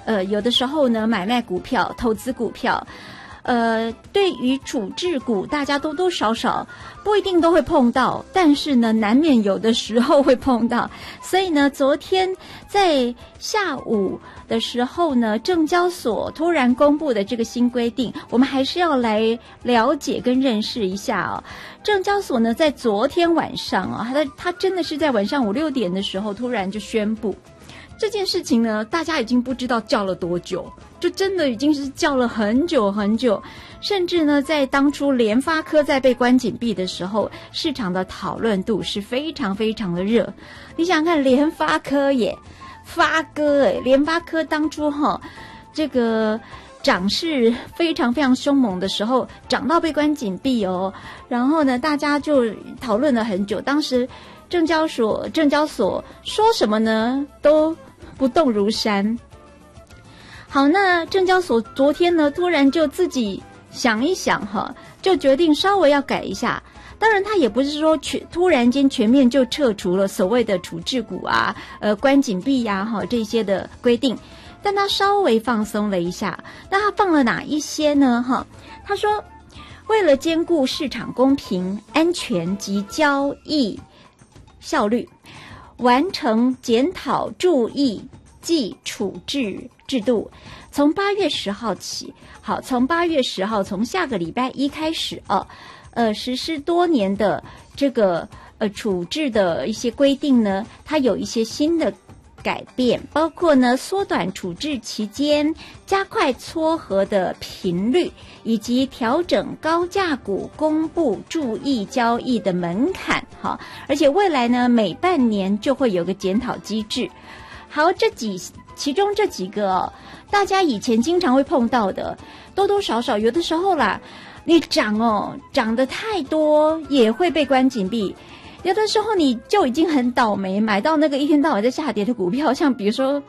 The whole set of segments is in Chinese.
有的时候呢买卖股票、投资股票。对于处置股，大家多多少少不一定都会碰到，但是呢，难免有的时候会碰到。所以呢，昨天在下午的时候呢，证交所突然公布的这个新规定，我们还是要来了解跟认识一下哦。证交所呢，在昨天晚上啊，他真的是在晚上5、6点的时候突然就宣布。这件事情呢，大家已经不知道叫了多久，就真的已经是叫了很久很久，甚至呢，在当初联发科在被关紧闭的时候，市场的讨论度是非常非常的热。你想想看，联发科耶，发哥哎，联发科当初这个涨势非常非常凶猛的时候，涨到被关紧闭哦，然后呢，大家就讨论了很久。当时证交所说什么呢，都不动如山。好，那证交所昨天呢，突然就自己想一想就决定稍微要改一下。当然，他也不是说突然间全面就撤除了所谓的处置股啊、关紧闭呀这些的规定，但他稍微放松了一下。那他放了哪一些呢？他说，为了兼顾市场公平、安全及交易效率，完成检讨注意暨处置制度，从8月10号起，从8月10号，从下个礼拜一开始实施多年的这个处置的一些规定呢，它有一些新的改变，包括呢缩短处置期间、加快撮合的频率，以及调整高价股公布注意交易的门槛。而且未来呢每半年就会有个检讨机制。好，其中这几个大家以前经常会碰到的，多多少少有的时候啦，你涨得太多也会被关紧闭。有的时候你就已经很倒霉，买到那个一天到晚在下跌的股票，像比如说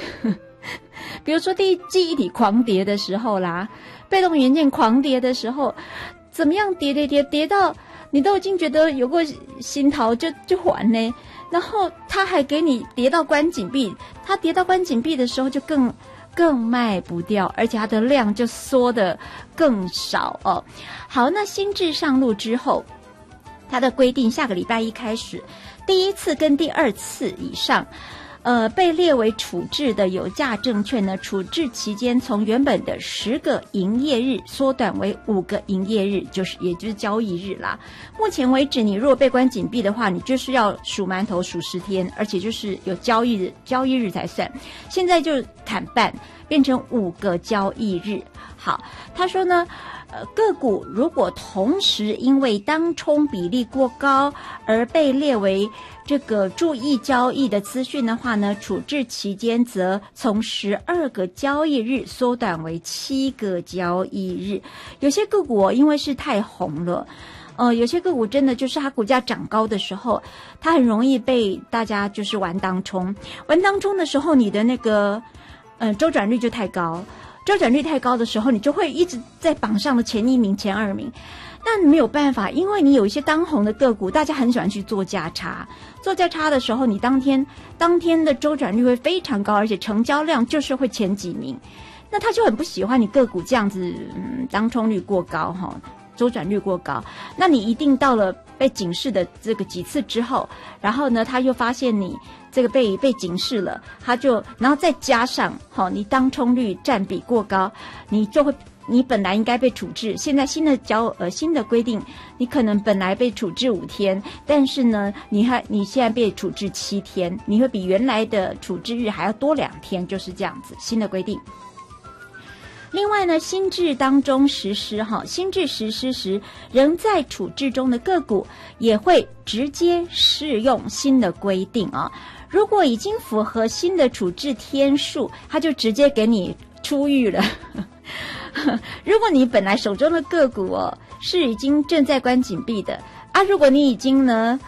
记忆体狂跌的时候啦，被动元件狂跌的时候，怎么样跌到你都已经觉得有过心逃就还呢，然后他还给你跌到关紧闭，他跌到关紧闭的时候就更卖不掉，而且它的量就缩得更少哦。好，那新制上路之后，它的规定下个礼拜一开始，第一次跟第二次以上被列为处置的有价证券呢，处置期间从原本的10个营业日缩短为5个营业日，也就是交易日啦。目前为止，你如果被关紧闭的话，你就是要数馒头数10天，而且就是有交易日才算。现在就砍半，变成5个交易日。好，他说呢，个股如果同时因为当冲比例过高而被列为这个注意交易的资讯的话呢，处置期间则从12个交易日缩短为7个交易日。有些个股因为是太红了，有些个股真的就是它股价涨高的时候，它很容易被大家就是玩当冲的时候，你的那个周转率就太高。周转率太高的时候，你就会一直在榜上的前1名、前2名。那你没有办法，因为你有一些当红的个股，大家很喜欢去做价差。做价差的时候，你当天的周转率会非常高，而且成交量就是会前几名。那他就很不喜欢你个股这样子，当冲率过高周转率过高。那你一定到了被警示的这个几次之后，然后呢，他又发现你这个被警示了，然后再加上你当冲率占比过高，你本来应该被处置，现在新的规定，你可能本来被处置5天，但是呢，你现在被处置7天，你会比原来的处置日还要多2天，就是这样子新的规定。另外呢，新制当中实施时仍在处置中的个股也会直接适用新的规定啊。如果已经符合新的处置天数，它就直接给你出狱了。如果你本来手中的个股是已经正在关紧闭的啊，如果你已经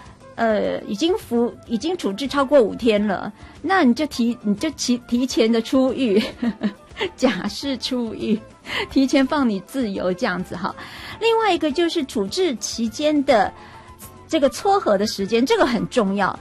处置超过5天了，那你就提前的出狱。假释出狱，提前放你自由这样子哈。另外一个就是处置期间的这个撮合的时间，这个很重要。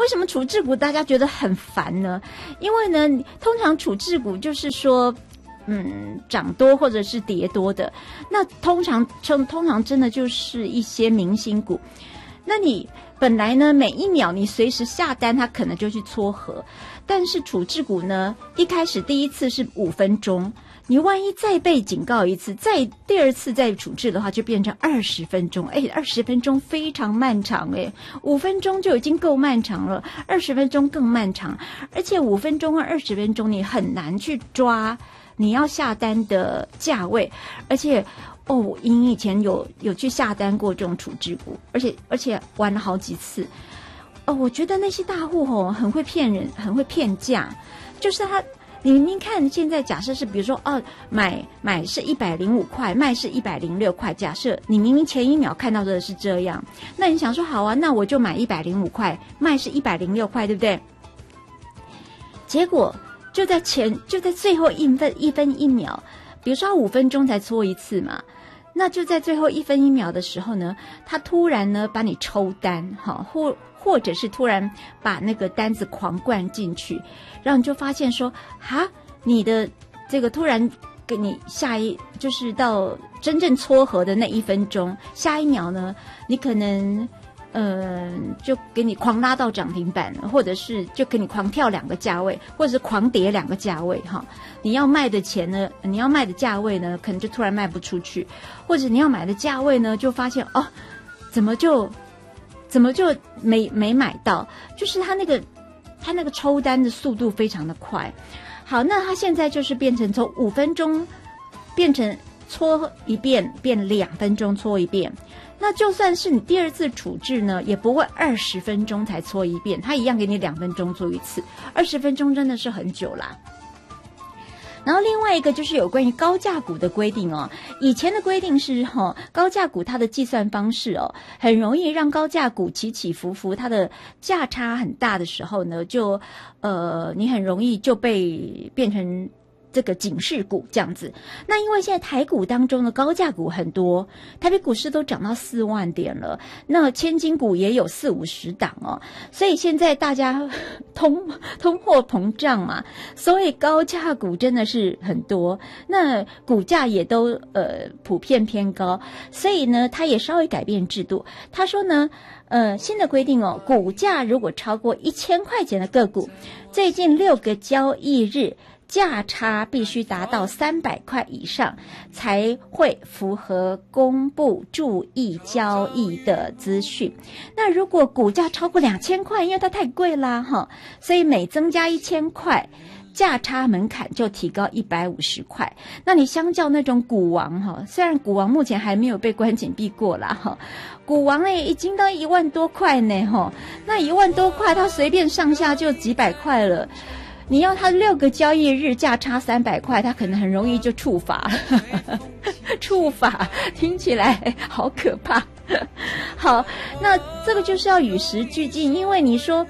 为什么处置股大家觉得很烦呢？因为呢，通常处置股就是说涨多或者是跌多的，那通常真的就是一些明星股。那你本来呢每一秒你随时下单，它可能就去撮合，但是处置股呢，一开始第一次是5分钟，你万一再被警告一次，再第二次再处置的话，就变成20分钟。20分钟非常漫长，5分钟就已经够漫长了，20分钟更漫长，而且5分钟和20分钟你很难去抓你要下单的价位，而且你以前有去下单过这种处置股，而且玩了好几次。我觉得那些大户很会骗人，很会骗价，就是您看现在假设是比如说买是105块，卖是106块，假设你明明前一秒看到的是这样，那你想说好啊，那我就买105块，卖是106块，对不对？结果就在最后一分一秒，比如说5分钟才搓一次嘛，那就在最后1分1秒的时候呢，他突然呢把你抽单，或者是突然把那个单子狂灌进去，然后你就发现说你的这个突然给你就是到真正撮合的那1分钟，下一秒呢你可能就给你狂拉到涨停板，或者是就给你狂跳2个价位，或者是狂跌2个价位你要卖的钱呢，你要卖的价位呢，可能就突然卖不出去，或者你要买的价位呢，就发现怎么就没买到，就是他那个抽单的速度非常的快。好，那他现在就是变成从5分钟变成搓一遍变2分钟搓一遍。那就算是你第二次处置呢，也不会20分钟才搓一遍，他一样给你2分钟做一次，20分钟真的是很久啦。然后另外一个就是有关于高价股的规定以前的规定是高价股它的计算方式很容易让高价股起起伏伏，它的价差很大的时候呢，就你很容易就被变成这个警示股这样子。那因为现在台股当中的高价股很多，台北股市都涨到4万点了，那千金股也有40-50档所以现在大家通货膨胀嘛，所以高价股真的是很多，那股价也都普遍偏高，所以呢他也稍微改变制度。他说呢新的规定股价如果超过1000块钱的个股，最近6个交易日价差必须达到300块以上，才会符合公布注意交易的资讯。那如果股价超过2000块，因为它太贵啦所以每增加1000块，价差门槛就提高150块。那你相较那种股王虽然股王目前还没有被关紧闭过啦股王已经到1万多块呢那1万多块它随便上下就几百块了。你要他6个交易日价差300块，他可能很容易就触法触法听起来好可怕好，那这个就是要与时俱进，因为你说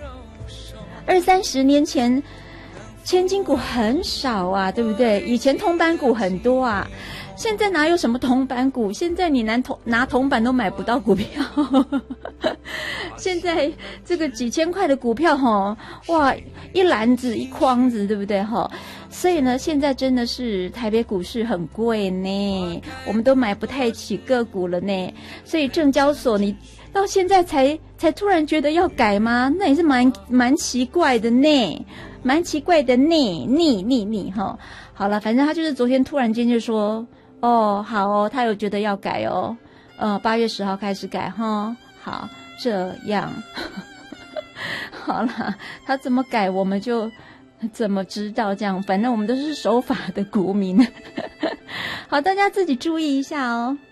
20-30年前千金股很少啊，对不对？以前铜板股很多啊，现在哪有什么铜板股？现在你拿铜板都买不到股票现在这个几千块的股票哇，一篮子一筐子，对不对所以呢现在真的是台北股市很贵呢，我们都买不太起个股了呢。所以证交所你到现在才突然觉得要改吗？那也是蛮奇怪的呢，蛮奇怪的呢好了，反正他就是昨天突然间就说好他有觉得要改8月10号开始改好这样好了，他怎么改我们就怎么知道，这样反正我们都是守法的国民好，大家自己注意一下